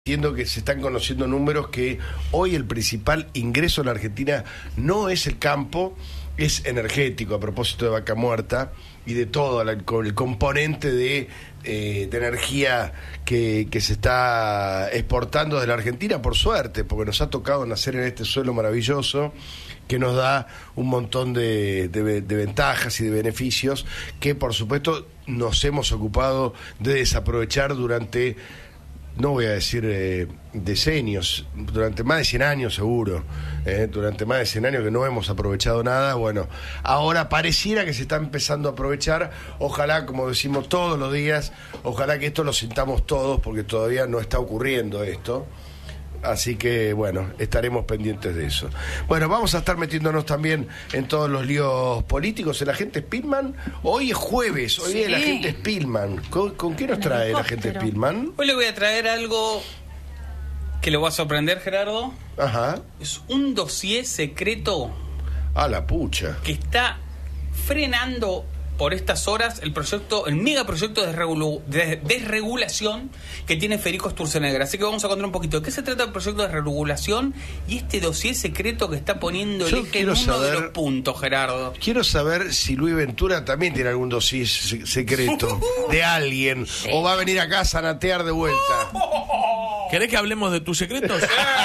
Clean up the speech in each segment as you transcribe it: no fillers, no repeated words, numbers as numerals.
Entiendo que se están conociendo números que hoy el principal ingreso en la Argentina no es el campo, es energético, a propósito de Vaca Muerta y de todo el componente de energía que se está exportando de la Argentina, por suerte, porque nos ha tocado nacer en este suelo maravilloso que nos da un montón de ventajas y de beneficios que, por supuesto, nos hemos ocupado de desaprovechar durante... no voy a decir decenios, durante más de 100 años seguro, durante más de 100 años que no hemos aprovechado nada. Bueno, ahora pareciera que se está empezando a aprovechar. Ojalá, como decimos todos los días, ojalá que esto lo sintamos todos, porque todavía no está ocurriendo esto. Así que, bueno, estaremos pendientes de eso. Bueno, vamos a estar metiéndonos también en todos los líos políticos. El agente Spillman, hoy es jueves, hoy es el agente Spillman. ¿Con qué nos trae el agente Spillman? Hoy le voy a traer algo que le va a sorprender, Gerardo. Ajá. Es un dossier secreto. A la pucha. Que está frenando por estas horas el megaproyecto de desregulación que tiene Federico Sturzenegger. Así que vamos a contar un poquito de qué se trata el proyecto de desregulación y este dossier secreto que está poniendo el eje en uno de los puntos, Gerardo. Quiero saber si Luis Ventura también tiene algún dossier secreto de alguien, o va a venir acá a zanatear de vuelta. ¿Querés que hablemos de tus secretos?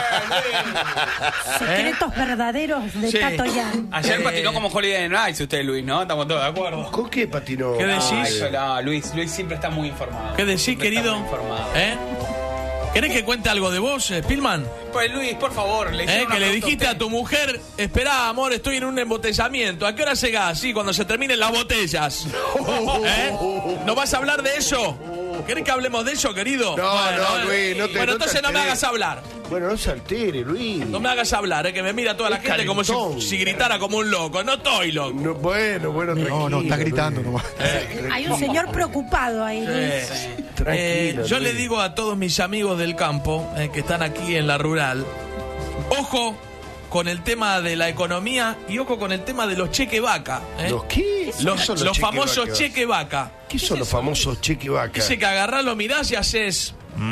Secretos verdaderos de Tato Yan. Ayer patinó como Holiday Nights usted, Luis, ¿no? Estamos todos de acuerdo. ¿Con qué patinó? ¿Qué decís? No, Luis siempre está muy informado. ¿Qué decís, querido? ¿Querés que cuente algo de vos, Spillman? Pues Luis, por favor, que le dijiste a tu mujer, esperá, amor, estoy en un embotellamiento. ¿A qué hora llegás? Sí, cuando se terminen las botellas. ¿No vas a hablar de eso? ¿Querés que hablemos de eso, querido? No, Luis, no te... Bueno, entonces no me hagas hablar. Bueno, no se altere, Luis. No me hagas hablar, que me mira toda la gente calentón, como si gritara como un loco. No estoy loco. No, bueno, tranquilo. No, está gritando nomás. Hay un señor preocupado ahí, Luis. Tranquilo, yo Luis. le digo a todos mis amigos del campo que están aquí en la rural, ojo con el tema de la economía y ojo con el tema de los cheque vaca. ¿Los qué? Los famosos cheque vaca. ¿Qué son los famosos cheque vaca? Dice que agarrás, lo mirás y haces...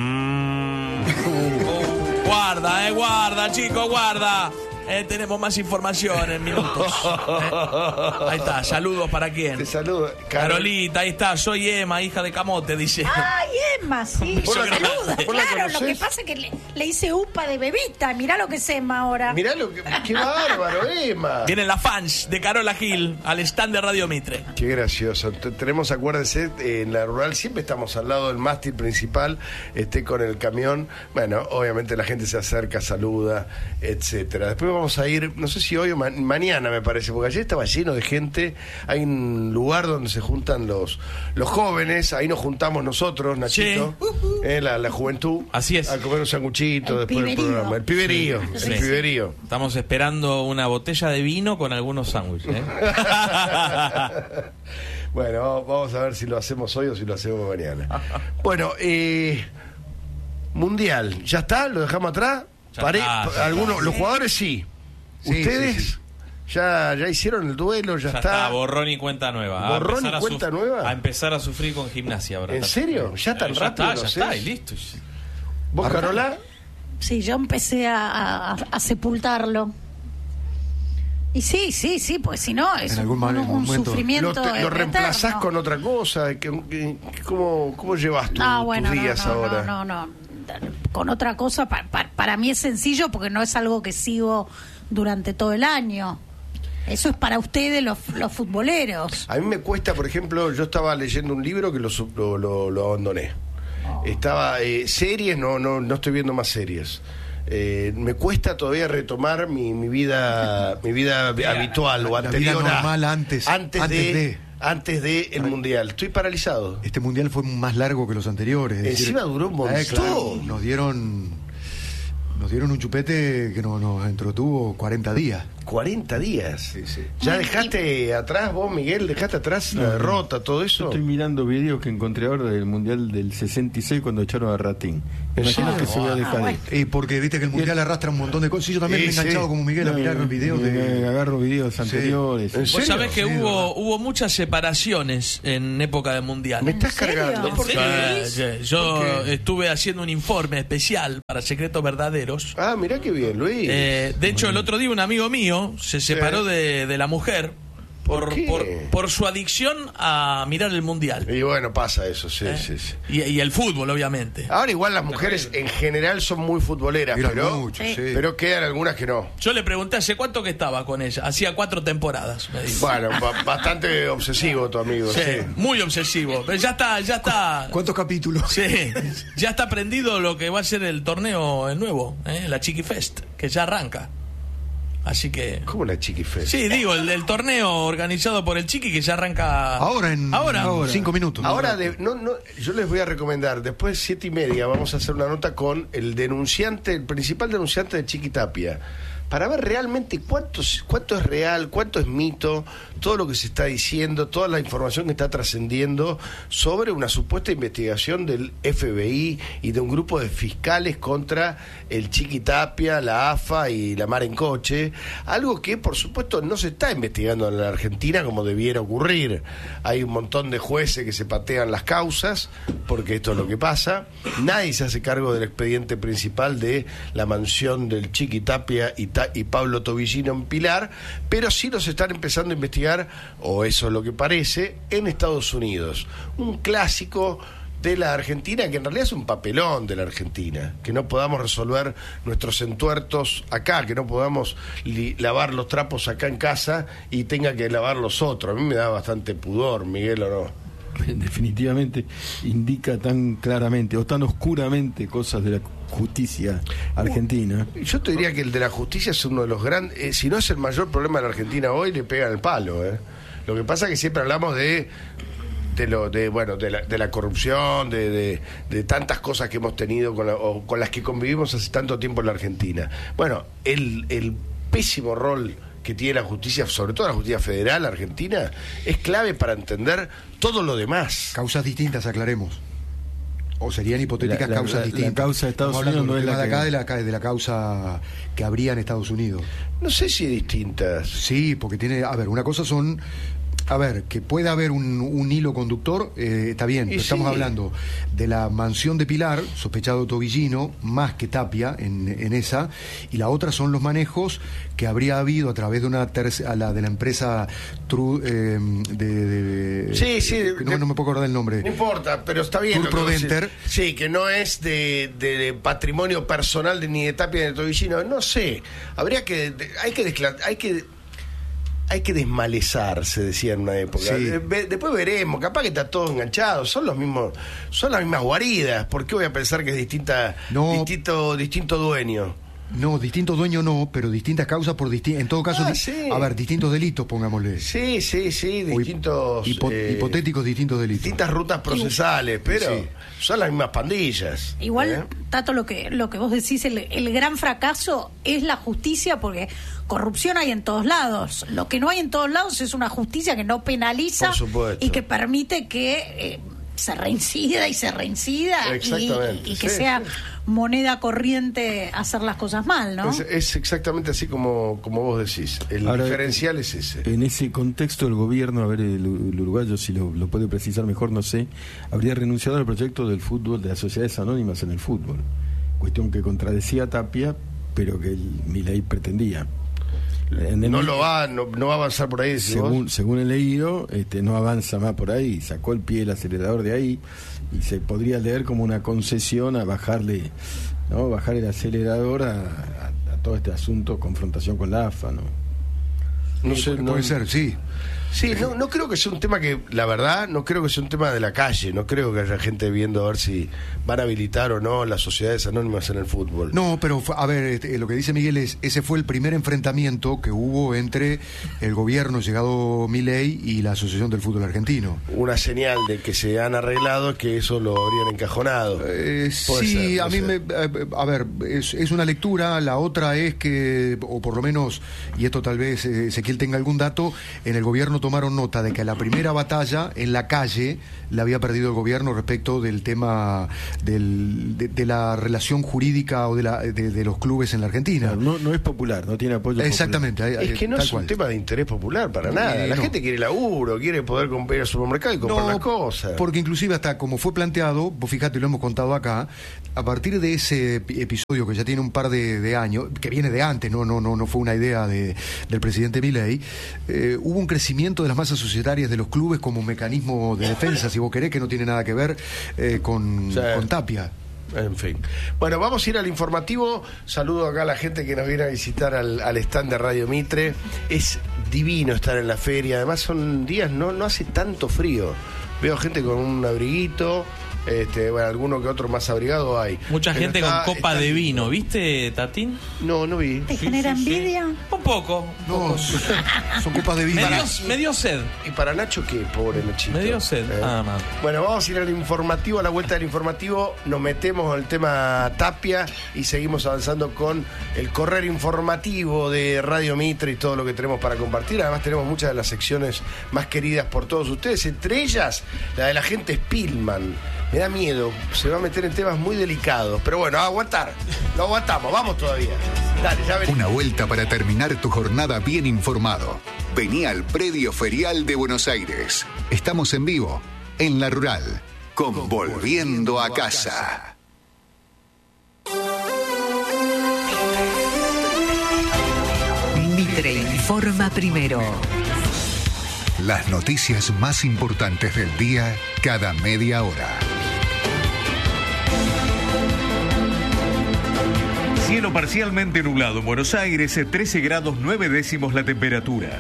Guarda, chicos, guarda. Tenemos más información en minutos. Ahí está, saludos para quién. Te saludo. Carolita, ahí está, soy Emma, hija de Camote, dice. Ay, Emma, sí. ¿Vos la Saluda. conocés? ¿Vos la Claro, lo que conocés? pasa es que le hice upa de bebita. Mirá lo que es Emma ahora. Mirá qué bárbaro, Emma. Vienen las fans de Carola Gil al stand de Radio Mitre. Qué gracioso. Tenemos, acuérdense, en la rural siempre estamos al lado del mástil principal, con el camión. Bueno, obviamente la gente se acerca, saluda, etcétera. Después vamos a ir, no sé si hoy o mañana me parece, porque ayer estaba lleno de gente. Hay un lugar donde se juntan los jóvenes, ahí nos juntamos nosotros, Nachito, sí. La juventud. Así es. A comer un sanguchito El después del piberío. programa. El piberío, Sí. el piberío. Estamos esperando una botella de vino con algunos sándwiches. Bueno, vamos a ver si lo hacemos hoy o si lo hacemos mañana. Bueno, Mundial, ¿ya está? ¿Lo dejamos atrás? Algunos, los jugadores sí. ¿Ustedes? Sí. ¿Ya hicieron el duelo? ¿Ya está? Borrón y cuenta nueva. ¿Borrón y cuenta nueva? A empezar a sufrir con Gimnasia ahora. ¿En serio? ¿Ya tan rápido? Ya está, y listo. ¿Vos, Carola? Sí, yo empecé a sepultarlo. Y sí, pues si no es un sufrimiento. ¿Lo reemplazás con otra cosa? ¿Cómo llevas tus días ahora? No. Con otra cosa, para mí es sencillo porque no es algo que sigo durante todo el año. Eso es para ustedes los futboleros. A mí me cuesta, por ejemplo, yo estaba leyendo un libro que lo abandoné. Estaba series, no estoy viendo más series. Me cuesta todavía retomar mi vida habitual o anterior vida normal antes de el Mundial. Estoy paralizado. Este Mundial fue más largo que los anteriores. Encima duró un montón. Claro, nos dieron Nos dieron un chupete que nos entretuvo 40 días. 40 días. Sí. ¿Ya dejaste atrás vos, Miguel? ¿Dejaste atrás la derrota, todo eso? Estoy mirando videos que encontré ahora del Mundial del 66 cuando echaron a Ratín. Imagino que se voy a dejar Porque viste que el Mundial arrastra un montón de cosas. Y yo también me he enganchado como Miguel a mirar los videos de... Agarro videos anteriores. ¿En serio? Vos sabés que Sí, hubo muchas separaciones en época del Mundial. ¿Me estás serio? cargando? ¿En ¿Por serio? qué? Yo estuve haciendo un informe especial para Secretos Verdaderos. Ah, mirá qué bien, Luis. De hecho, el otro día un amigo mío se separó de la mujer ¿Por qué? por su adicción a mirar el Mundial. Y bueno, pasa eso, sí. Y el fútbol, obviamente. Ahora igual las mujeres en general son muy futboleras, Miran pero, mucho, sí. pero quedan algunas que no. Yo le pregunté hace cuánto que estaba con ella. Hacía 4 temporadas, me dijo. Bueno, bastante obsesivo tu amigo. Sí, Sí. muy obsesivo. Pero ya está. ¿Cuántos capítulos? Sí, ya está aprendido lo que va a ser el torneo el nuevo, la Chiqui Fest, que ya arranca. Así que... ¿Cómo la Chiqui Fest? Sí, digo, el torneo organizado por el Chiqui que ya arranca... Ahora en 5 minutos. Ahora, yo les voy a recomendar, después de 7:30 vamos a hacer una nota con el principal denunciante de Chiquitapia, para ver realmente cuánto es real, cuánto es mito, todo lo que se está diciendo, toda la información que está trascendiendo sobre una supuesta investigación del FBI y de un grupo de fiscales contra el Chiquitapia, la AFA y la Mar en Coche, algo que por supuesto no se está investigando en la Argentina como debiera ocurrir. Hay un montón de jueces que se patean las causas, porque esto es lo que pasa. Nadie se hace cargo del expediente principal de la mansión del Chiquitapia y Pablo Tobillino en Pilar, pero sí los están empezando a investigar, o eso es lo que parece, en Estados Unidos. Un clásico de la Argentina, que en realidad es un papelón de la Argentina, que no podamos resolver nuestros entuertos acá, que no podamos lavar los trapos acá en casa y tenga que lavar los otros. A mí me da bastante pudor, Miguel, ¿o no? Definitivamente indica tan claramente o tan oscuramente cosas de la justicia argentina. Yo te diría que el de la justicia es uno de los grandes, si no es el mayor problema de la Argentina hoy, le pegan el palo. Lo que pasa es que siempre hablamos de la corrupción, de tantas cosas que hemos tenido con las que convivimos hace tanto tiempo en la Argentina. Bueno, el pésimo rol que tiene la justicia, sobre todo la justicia federal argentina, es clave para entender todo lo demás. Causas distintas, aclaremos. O serían hipotéticas causas distintas. La causa de Estados Unidos no es la de la causa que habría en Estados Unidos. No sé si distintas. Sí, porque una cosa son... que pueda haber un hilo conductor, está bien, pero estamos hablando de la mansión de Pilar, sospechado Tobillino, más que Tapia en esa, y la otra son los manejos que habría habido a través de de la empresa no me puedo acordar del nombre. No importa, pero está bien. Turprodenter. Sí, que no es de patrimonio personal ni de Tapia ni de Tobillino, no sé. Hay que desmalezar, se decía en una época. Sí. Después veremos, capaz que está todo enganchado, son las mismas guaridas. ¿Por qué voy a pensar que es distinto dueño? No, distinto dueño no, pero distintas causas en todo caso, sí. Distintos delitos, pongámosle. Sí, distintos... hipotéticos distintos delitos. Distintas rutas procesales, pero sí. Son las mismas pandillas. Igual, Tato, lo que vos decís, el gran fracaso es la justicia, porque corrupción hay en todos lados. Lo que no hay en todos lados es una justicia que no penaliza y que permite que se reincida y que sea moneda corriente hacer las cosas mal, ¿no? Es exactamente así como vos decís. El diferencial es ese. En ese contexto, el gobierno, a ver, el uruguayo, si lo puede precisar mejor, no sé, habría renunciado al proyecto del fútbol, de las sociedades anónimas en el fútbol. Cuestión que contradecía a Tapia, pero que Milei pretendía. No va a avanzar por ahí, según he leído, no avanza más por ahí, sacó el pie del acelerador de ahí, y se podría leer como una concesión a bajar el acelerador a todo este asunto, confrontación con la AFA, ¿no? No sé, puede ser, sí. Sí, no creo que sea un tema que, la verdad, no creo que sea un tema de la calle. No creo que haya gente viendo a ver si van a habilitar o no las sociedades anónimas en el fútbol. No, pero a ver, lo que dice Miguel es, ese fue el primer enfrentamiento que hubo entre el gobierno llegado Milei y la Asociación del Fútbol Argentino. Una señal de que se han arreglado, que eso lo habrían encajonado. Sí, a mí a ver, es una lectura. La otra es que, o por lo menos, y esto tal vez Ezequiel tenga algún dato, en el gobierno tomaron nota de que la primera batalla en la calle la había perdido el gobierno respecto del tema de la relación jurídica o de los clubes en la Argentina. No es popular, no tiene apoyo. Exactamente. Popular. Es que no es un tema de interés popular para nada. La gente quiere laburo, quiere poder comprar al supermercado y comprar las cosas. Porque inclusive hasta como fue planteado, vos fijate, lo hemos contado acá, a partir de ese episodio que ya tiene un par de años, que viene de antes, no fue una idea del presidente Milei, hubo un crecimiento de las masas societarias de los clubes como mecanismo de defensa, si vos querés, que no tiene nada que ver con Tapia. En fin. Bueno, vamos a ir al informativo. Saludo acá a la gente que nos viene a visitar al stand de Radio Mitre. Es divino estar en la feria. Además son días, no hace tanto frío. Veo gente con un abriguito. Bueno, alguno que otro más abrigado hay. Mucha gente con copa de vino, ¿viste, Tatín? No vi. ¿Te genera envidia? Un poco. No, son copas de vino. Me dio sed. ¿Y para Nacho qué? Pobre Nachito. Me dio sed, nada más. Bueno, vamos a ir al informativo, a la vuelta del informativo. Nos metemos en el tema Tapia y seguimos avanzando con el correr informativo de Radio Mitre y todo lo que tenemos para compartir. Además tenemos muchas de las secciones más queridas por todos ustedes, entre ellas la de la gente Spillman. Me da miedo, se va a meter en temas muy delicados. Pero bueno, a aguantar. Lo aguantamos, vamos todavía. Dale, ya venimos. Una vuelta para terminar tu jornada bien informado. Vení al Predio Ferial de Buenos Aires. Estamos en vivo, en La Rural, con Volviendo a Casa. Mitre informa primero. Las noticias más importantes del día cada media hora. Cielo parcialmente nublado en Buenos Aires, 13 grados 9 décimos la temperatura.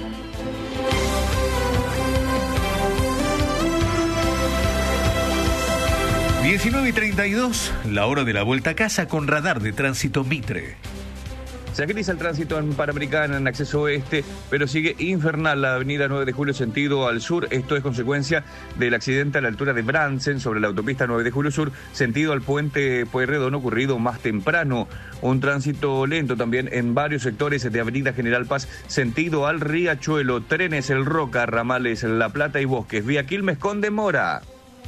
(19:32), la hora de la vuelta a casa con radar de tránsito Mitre. Se agiliza el tránsito en Panamericana en acceso oeste, pero sigue infernal la avenida 9 de Julio sentido al sur. Esto es consecuencia del accidente a la altura de Bransen sobre la autopista 9 de Julio Sur, sentido al puente Pueyrredón, ocurrido más temprano. Un tránsito lento también en varios sectores de avenida General Paz, sentido al Riachuelo, trenes El Roca, ramales La Plata y Bosques, vía Quilmes con demora.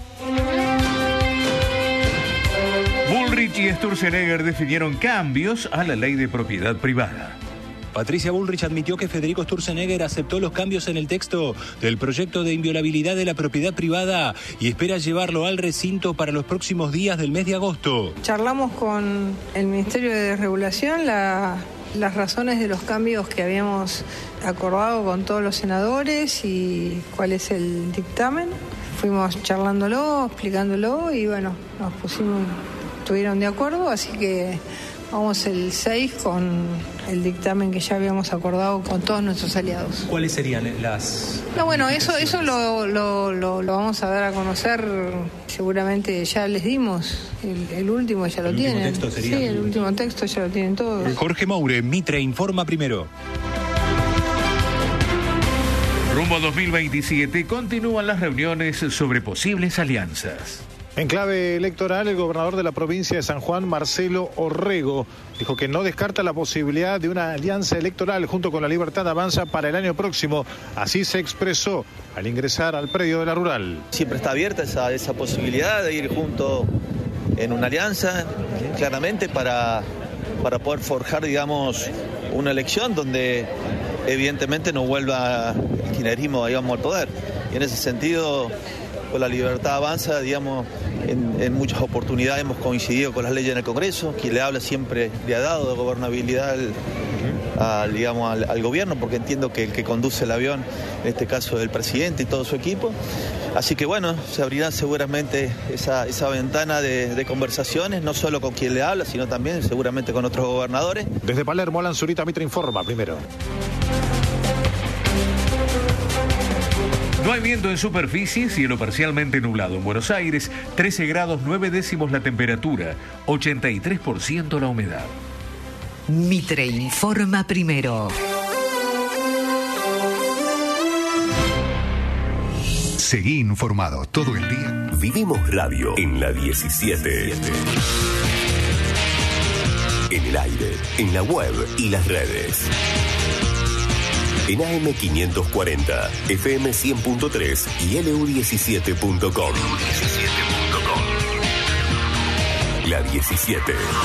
Bullrich y Sturzenegger definieron cambios a la ley de propiedad privada. Patricia Bullrich admitió que Federico Sturzenegger aceptó los cambios en el texto del proyecto de inviolabilidad de la propiedad privada y espera llevarlo al recinto para los próximos días del mes de agosto. Charlamos con el Ministerio de Regulación las razones de los cambios que habíamos acordado con todos los senadores y cuál es el dictamen. Fuimos charlándolo, explicándolo y bueno, estuvieron de acuerdo, así que vamos el 6 con el dictamen que ya habíamos acordado con todos nuestros aliados. ¿Cuáles serían las...? No, bueno, eso lo vamos a dar a conocer, seguramente ya les dimos, el último ya lo tienen. ¿El último texto sería? Sí, el último texto ya lo tienen todos. Jorge Moure, Mitre informa primero. Rumbo a 2027 continúan las reuniones sobre posibles alianzas. En clave electoral, el gobernador de la provincia de San Juan, Marcelo Orrego, dijo que no descarta la posibilidad de una alianza electoral junto con La Libertad Avanza para el año próximo. Así se expresó al ingresar al predio de La Rural. Siempre está abierta esa posibilidad de ir junto en una alianza, claramente para poder forjar, digamos, una elección donde evidentemente no vuelva el kirchnerismo, digamos, al poder. Y en ese sentido, con La Libertad Avanza, digamos, en muchas oportunidades hemos coincidido con las leyes en el Congreso. Quien le habla siempre le ha dado de gobernabilidad al gobierno, porque entiendo que el que conduce el avión, en este caso el presidente y todo su equipo. Así que bueno, se abrirá seguramente esa ventana de conversaciones, no solo con quien le habla, sino también seguramente con otros gobernadores. Desde Palermo, Alan Zurita, Mitre informa primero. No hay viento en superficie, cielo parcialmente nublado en Buenos Aires, 13 grados 9 décimos la temperatura, 83% la humedad. Mitre informa primero. Seguí informado todo el día. Vivimos Radio en la 17. En el aire, en la web y las redes. En AM 540, FM 100.3 y LU17.com. La 17.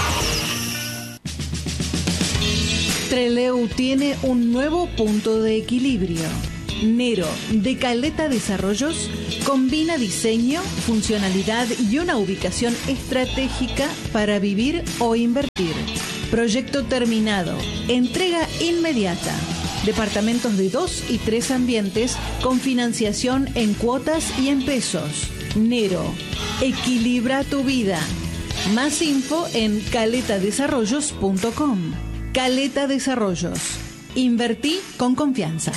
Trelew tiene un nuevo punto de equilibrio. Nero, de Caleta Desarrollos, combina diseño, funcionalidad y una ubicación estratégica para vivir o invertir. Proyecto terminado. Entrega inmediata. Departamentos de 2 y 3 ambientes con financiación en cuotas y en pesos. Nero, equilibra tu vida. Más info en caletadesarrollos.com. Caleta Desarrollos. Invertí con confianza.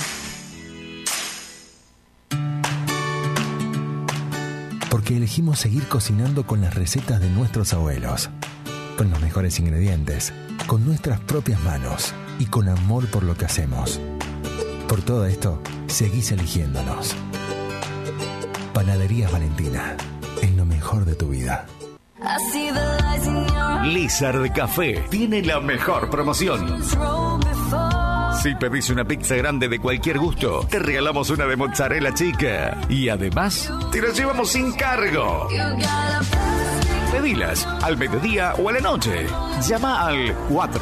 Porque elegimos seguir cocinando con las recetas de nuestros abuelos. Con los mejores ingredientes, con nuestras propias manos y con amor por lo que hacemos. Por todo esto, seguís eligiéndonos. Panaderías Valentina, es lo mejor de tu vida. Lizard Café tiene la mejor promoción. Si pedís una pizza grande de cualquier gusto, te regalamos una de mozzarella chica. Y además, te la llevamos sin cargo. Pedilas al mediodía o a la noche. Llama al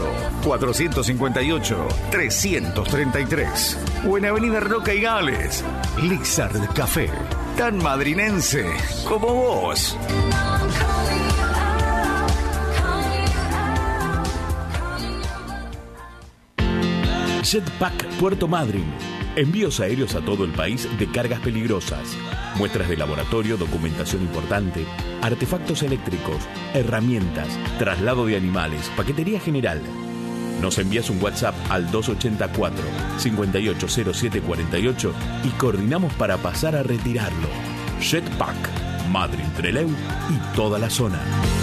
4-458-333 o en Avenida Roca y Gales. Lizard Café, tan madrinense como vos. Jetpack Puerto Madryn. Envíos aéreos a todo el país de cargas peligrosas, muestras de laboratorio, documentación importante, artefactos eléctricos, herramientas, traslado de animales, paquetería general. Nos envías un WhatsApp al 284-580748 y coordinamos para pasar a retirarlo. Jetpack, Madryn, Trelew y toda la zona.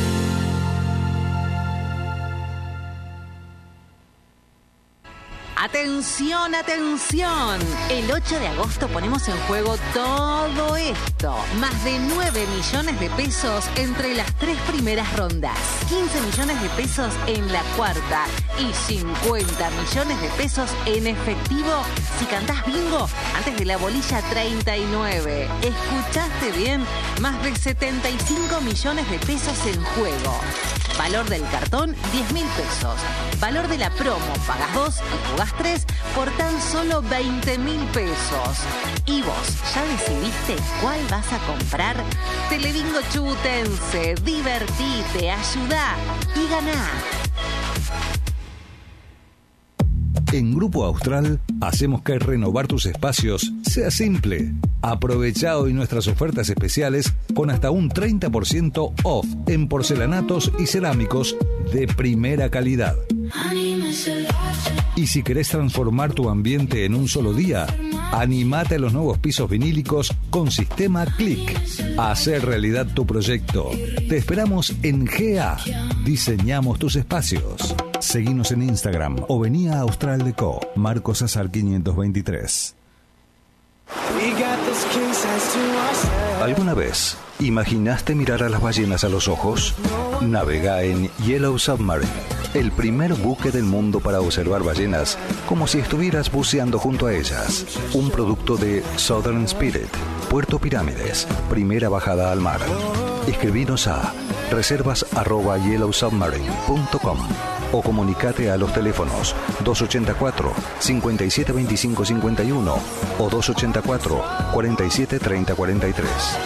Atención, atención. El 8 de agosto ponemos en juego todo esto. Más de 9 millones de pesos entre las 3 primeras rondas. 15 millones de pesos en la cuarta. Y 50 millones de pesos en efectivo si cantás bingo antes de la bolilla 39. ¿Escuchaste bien? Más de 75 millones de pesos en juego. Valor del cartón, 10.000 pesos. Valor de la promo, pagas 2 y jugás 3 por tan solo 20.000 pesos. ¿Y vos ya decidiste cuál vas a comprar? Telebingo Chubutense, divertite, ayudá y ganá. En Grupo Austral hacemos que renovar tus espacios sea simple. Aprovechá hoy nuestras ofertas especiales con hasta un 30% off en porcelanatos y cerámicos de primera calidad. Y si querés transformar tu ambiente en un solo día, animate a los nuevos pisos vinílicos con sistema Click. Hacer realidad tu proyecto. Te esperamos en GA. Diseñamos tus espacios. Seguinos en Instagram o vení a Austral Deco, Marcos Azar 523. ¿Alguna vez imaginaste mirar a las ballenas a los ojos? Navega en Yellow Submarine, el primer buque del mundo para observar ballenas como si estuvieras buceando junto a ellas. Un producto de Southern Spirit, Puerto Pirámides, primera bajada al mar. Escribinos a reservas@yellowsubmarine.com o comunicate a los teléfonos 284-572551 o 284-473043.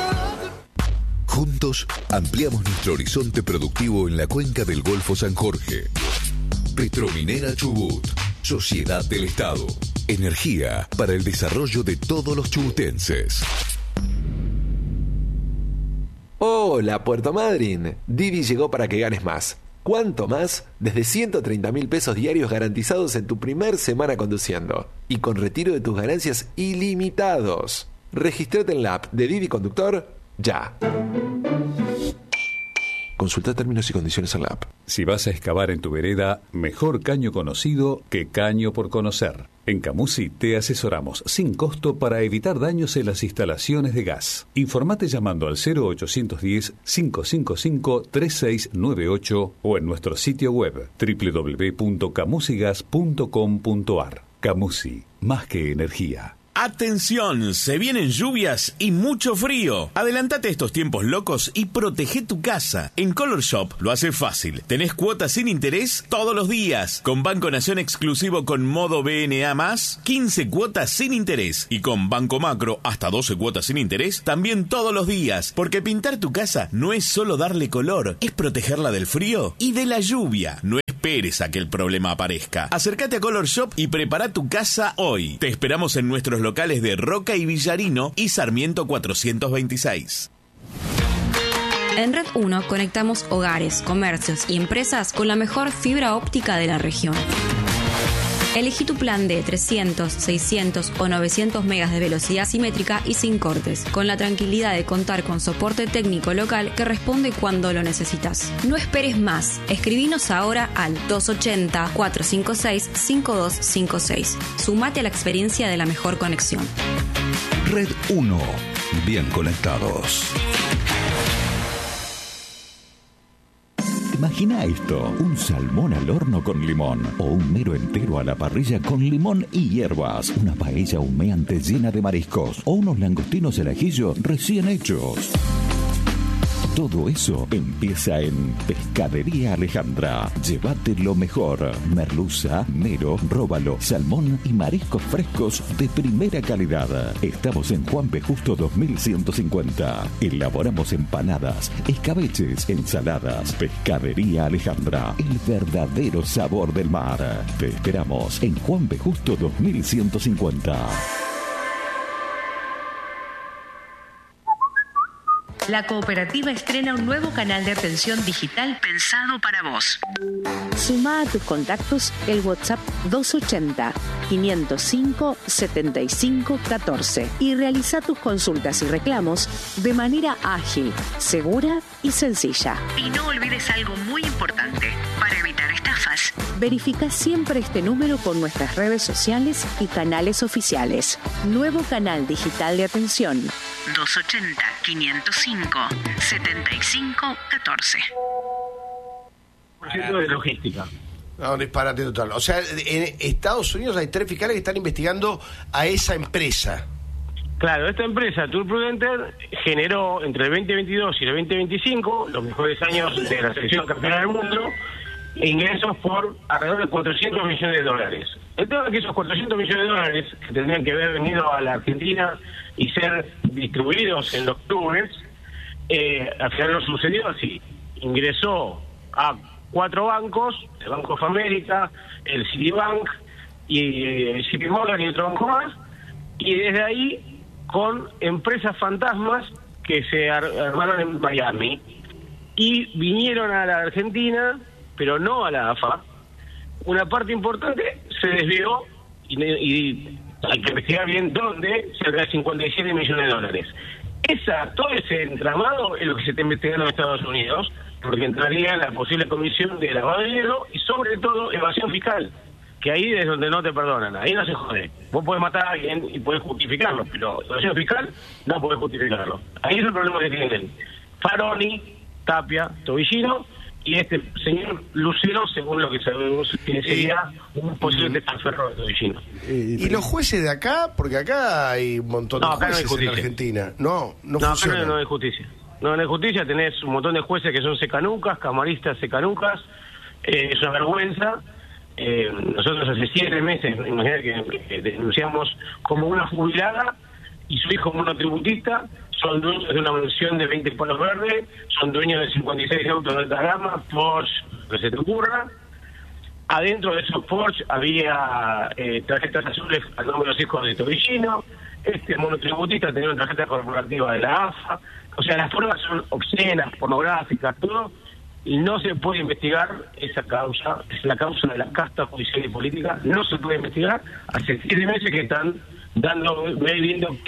Juntos ampliamos nuestro horizonte productivo en la cuenca del Golfo San Jorge. Petrominera Chubut, Sociedad del Estado. Energía para el desarrollo de todos los chubutenses. Hola, Puerto Madryn. Didi llegó para que ganes más. ¿Cuánto más? Desde 130.000 pesos diarios garantizados en tu primer semana conduciendo. Y con retiro de tus ganancias ilimitados. Regístrate en la app de Didi Conductor ya. Consulta términos y condiciones en la app. Si vas a excavar en tu vereda, mejor caño conocido que caño por conocer. En Camusi te asesoramos sin costo para evitar daños en las instalaciones de gas. Informate llamando al 0810-555-3698 o en nuestro sitio web www.camusigas.com.ar. Camusi, más que energía. Atención, se vienen lluvias y mucho frío. Adelantate estos tiempos locos y protege tu casa. En Color Shop lo hace fácil. Tenés cuotas sin interés todos los días. Con Banco Nación exclusivo con modo BNA+, 15 cuotas sin interés. Y con Banco Macro, hasta 12 cuotas sin interés, también todos los días. Porque pintar tu casa no es solo darle color, es protegerla del frío y de la lluvia. No esperes a que el problema aparezca. Acércate a Color Shop y prepara tu casa hoy. Te esperamos en nuestros locales de Roca y Villarino y Sarmiento 426. En Red 1 conectamos hogares, comercios y empresas con la mejor fibra óptica de la región. Elegí tu plan de 300, 600 o 900 megas de velocidad simétrica y sin cortes, con la tranquilidad de contar con soporte técnico local que responde cuando lo necesitas. No esperes más. Escribinos ahora al 280-456-5256. Sumate a la experiencia de la mejor conexión. Red 1. Bien conectados. Imagina esto, un salmón al horno con limón o un mero entero a la parrilla con limón y hierbas, una paella humeante llena de mariscos o unos langostinos al ajillo recién hechos. Todo eso empieza en Pescadería Alejandra. Llévate lo mejor. Merluza, mero, róbalo, salmón y mariscos frescos de primera calidad. Estamos en Juan P. Justo 2150. Elaboramos empanadas, escabeches, ensaladas. Pescadería Alejandra. El verdadero sabor del mar. Te esperamos en Juan P. Justo 2150. La cooperativa estrena un nuevo canal de atención digital pensado para vos. Sumá a tus contactos el WhatsApp 280-505-7514 y realiza tus consultas y reclamos de manera ágil, segura y sencilla. Y no olvides algo muy importante para evitar estafas. Verifica siempre este número con nuestras redes sociales y canales oficiales. Nuevo canal digital de atención 280-505-7514. Proyecto de logística. No, disparate total. O sea, en Estados Unidos hay 3 fiscales que están investigando a esa empresa. Claro, esta empresa, Tour Prudenter, generó entre el 2022 y el 2025, los mejores años de la selección campeona del mundo, ingresos por alrededor de $400 millones. El tema es que esos $400 millones que tendrían que haber venido a la Argentina y ser distribuidos en los clubes, al final no sucedió así. Ingresó a 4 bancos, el Banco of America, el Citibank y el JP Morgan y otro banco más, y desde ahí con empresas fantasmas que se armaron en Miami y vinieron a la Argentina, pero no a la AFA. Una parte importante se desvió y hay que investigar bien dónde, cerca de $57 millones. Todo ese entramado es lo que se está investigando en Estados Unidos, porque entraría en la posible comisión de lavado de dinero y sobre todo evasión fiscal, que ahí es donde no te perdonan, ahí no se jode. Vos podés matar a alguien y podés justificarlo, pero evasión fiscal no podés justificarlo. Ahí es el problema que tienen Faroni, Tapia, Tobillino y este señor Lucero, según lo que sabemos que sería un posible destaferro de Tobillino. ¿Y los jueces de acá? Porque acá hay un montón de jueces en Argentina. No funciona. Acá no hay justicia. No hay justicia, tenés un montón de jueces que son secanucas, camaristas secanucas, es una vergüenza. Nosotros hace 7 meses, imagínate que denunciamos como una jubilada y su hijo monotributista, son dueños de una mansión de 20 palos verdes, son dueños de 56 autos de alta gama, Porsche, que se te ocurra. Adentro de esos Porsche había tarjetas azules a nombre de los hijos de Tobillino. Este monotributista tenía una tarjeta corporativa de la AFA. O sea, las pruebas son obscenas, pornográficas, todo, y no se puede investigar esa causa. Es la causa de la casta judicial y política. No se puede investigar. Hace 7 meses que están viendo qué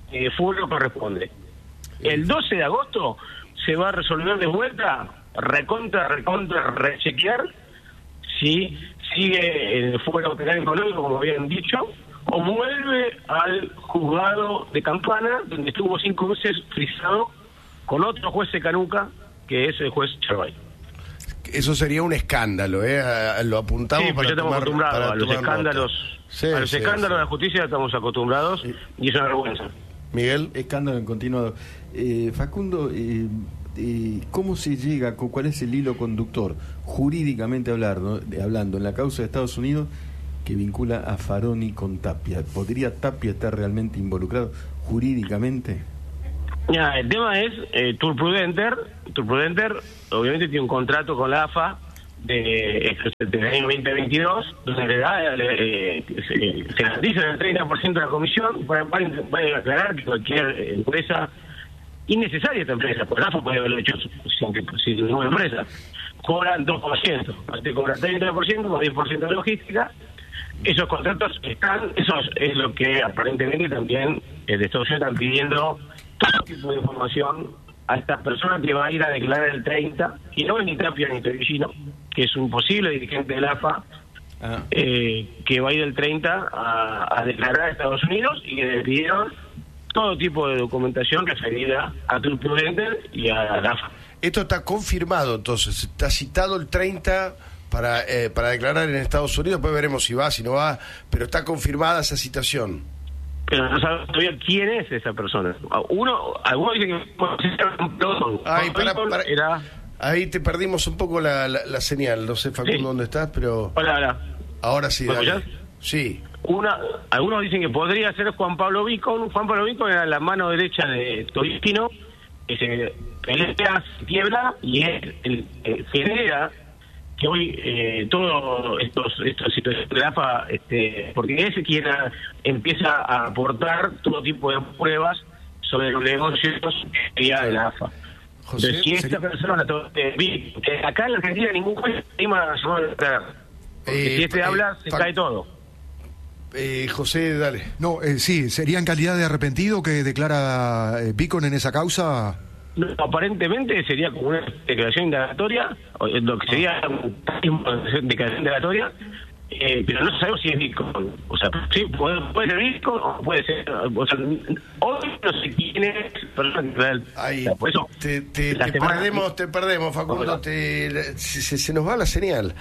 fuero corresponde. El 12 de agosto se va a resolver de vuelta, rechequear si sigue el fuero penal económico, como habían dicho, o vuelve al juzgado de Campana, donde estuvo 5 meses frisado con otro juez de Canuca, que es el juez Charvay. Eso sería un escándalo, lo apuntamos. Sí, pues ya estamos acostumbrados a los escándalos. Escándalos de la justicia estamos acostumbrados y es una vergüenza. Miguel. Escándalo en continuado. Facundo, ¿cómo se llega, cuál es el hilo conductor, jurídicamente hablando, en la causa de Estados Unidos que vincula a Faroni con Tapia? ¿Podría Tapia estar realmente involucrado jurídicamente? Ya, el tema es Tour Prudenter obviamente tiene un contrato con la AFA del año 2022, donde le da se garantiza el 30% de la comisión. Van a aclarar que cualquier empresa, innecesaria esta empresa, porque la AFA puede haberlo hecho sin ninguna empresa, cobran 2%, te cobran 30% más 10% de logística. Esos contratos están, eso es lo que aparentemente también de Estados Unidos están pidiendo todo tipo de información a esta persona que va a ir a declarar el 30, y no es ni Tapia ni Torricino, que es un posible dirigente del AFA, que va a ir el 30 a declarar a Estados Unidos, y que le pidieron todo tipo de documentación referida a Tour Prudenter y a la AFA. Esto está confirmado, entonces, está citado el 30 para declarar en Estados Unidos, después veremos si va, si no va, pero está confirmada esa citación. Pero no sabemos todavía quién es esa persona. Algunos dicen que ahí te perdimos un poco la señal. No sé, Facundo, dónde estás, pero... Hola. Ahora sí, ¿Me dale. escuchás? Sí. Algunos dicen que podría ser Juan Pablo Vicon. Juan Pablo Vicon era la mano derecha de Torricino, que se pelea, se quiebra, y él genera que hoy todos estos situaciones de la AFA, porque es quien empieza a aportar todo tipo de pruebas sobre los negocios de la AFA. José, pero si esta persona acá en la Argentina ningún juez anima a llamar a declarar, porque si habla se cae todo. José, dale. No, sí, ¿sería en calidad de arrepentido que declara Vicon en esa causa? No, aparentemente sería como una declaración indagatoria, lo que sería una declaración indagatoria, pero no sabemos si es Vicon. O sea, sí, puede ser Vicon o puede ser... O sea, hoy no sé quién es persona. Ahí, por eso, te perdemos, Facundo, se nos va la señal.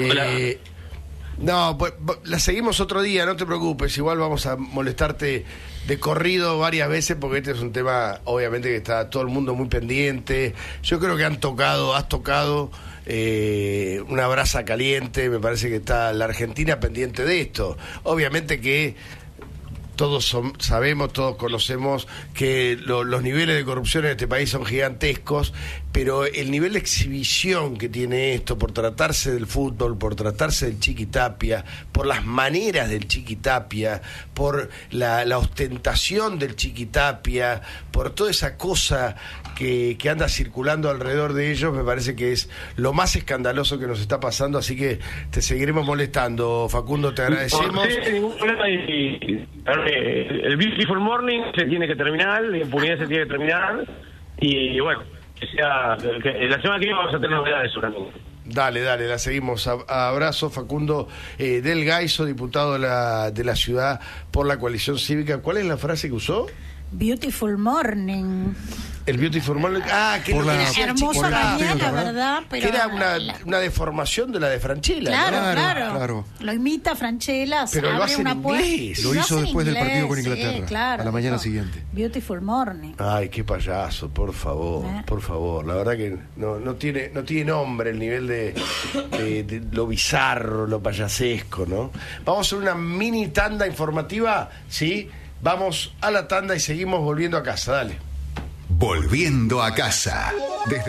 No, pues la seguimos otro día, no te preocupes, igual vamos a molestarte de corrido varias veces, porque este es un tema, obviamente, que está todo el mundo muy pendiente. Yo creo que has tocado una brasa caliente. Me parece que está la Argentina pendiente de esto. Obviamente que todos sabemos, todos conocemos que los niveles de corrupción en este país son gigantescos, pero el nivel de exhibición que tiene esto, por tratarse del fútbol, por tratarse del Chiqui Tapia, por las maneras del Chiqui Tapia, por la ostentación del Chiqui Tapia, por toda esa cosa que anda circulando alrededor de ellos, me parece que es lo más escandaloso que nos está pasando, así que te seguiremos molestando, Facundo, te agradecemos. Sí, ningún problema. El Beautiful Morning se tiene que terminar, la impunidad se tiene que terminar, y bueno, la semana que viene vamos a tener novedades también. Dale, la seguimos. Abrazo, Facundo del Gaiso, diputado de la ciudad por la coalición cívica. ¿Cuál es la frase que usó? Beautiful Morning. El Beautiful Morning. Que hermosa mañana, ¿verdad? Pero que era una deformación de la de Franchella. Claro. Lo imita Franchella, pero abre lo hace una en puerta. inglés. Lo hizo después del partido con Inglaterra, a la mañana siguiente. Beautiful Morning. Ay, qué payaso, por favor. La verdad que no tiene nombre el nivel de lo bizarro, lo payasesco, ¿no? Vamos a hacer una mini tanda informativa, ¿sí? Vamos a la tanda y seguimos volviendo a casa, dale. Volviendo a casa.